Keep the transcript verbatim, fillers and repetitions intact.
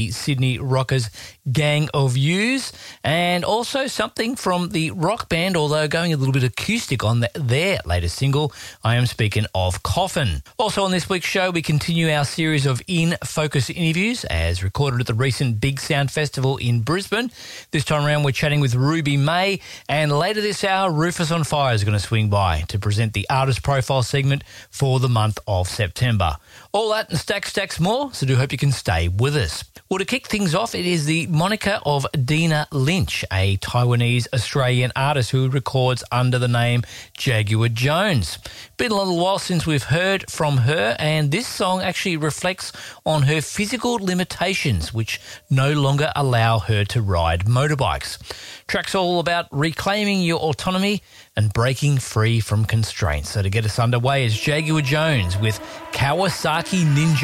Sydney Rockers Gang of Youths, and also something from the rock band, although going a little bit acoustic on the, their latest single. I am speaking of Coffin. Also on this week's show, we continue our series of In Focus interviews as recorded at the recent Big Sound Festival in Brisbane. This time around, we're chatting with Ruby May, and later this hour, Rufus on Fire is going to swing by to present the artist profile segment for the month of September. All that and stacks, stacks more, so do hope you can stay with us. Well, to kick things off, it is the moniker of Dina Lynch, a Taiwanese-Australian artist who records under the name Jaguar Jones. Been a little while since we've heard from her, and this song actually reflects on her physical limitations, which no longer allow her to ride motorbikes. Track's all about reclaiming your autonomy and breaking free from constraints. So to get us underway is Jaguar Jones with Kawasaki Ninja.